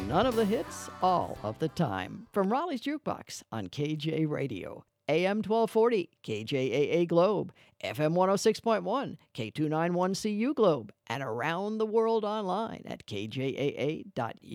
None of the hits, all of the time. From Raleigh's Jukebox on KJ Radio, AM 1240, KJAA Globe, FM 106.1, K291CU Globe, and around the world online at kjaa.us.